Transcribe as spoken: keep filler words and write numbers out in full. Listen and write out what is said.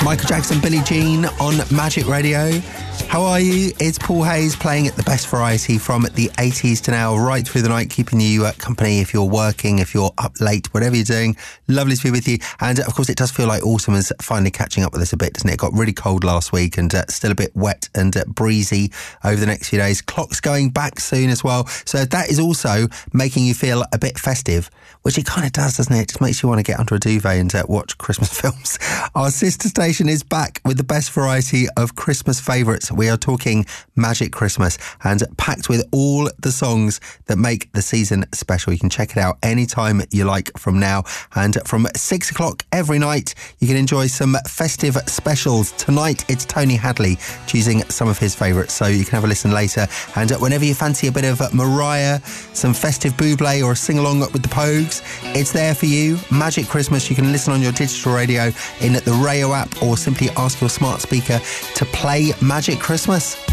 Michael Jackson, Billie Jean on Magic Radio. How are you? It's Paul Hayes playing at the best variety from the eighties to now, right through the night, keeping you uh, company if you're working, if you're up late, whatever you're doing. Lovely to be with you. And uh, of course, it does feel like autumn is finally catching up with us a bit, doesn't it? It got really cold last week and uh, still a bit wet and uh, breezy over the next few days. Clock's going back soon as well. So that is also making you feel a bit festive, which it kind of does, doesn't it? It just makes you want to get under a duvet and uh, watch Christmas films. Our sister station is back with the best variety of Christmas favourites. We are talking Magic Christmas and packed with all the songs that make the season special. You can check it out anytime you like from now. And from six o'clock every night, you can enjoy some festive specials. Tonight, it's Tony Hadley choosing some of his favourites, so you can have a listen later. And whenever you fancy a bit of Mariah, some festive Bublé or a sing-along with the Pogues, it's there for you. Magic Christmas. You can listen on your digital radio in the Rayo app or simply ask your smart speaker to play Magic Christmas.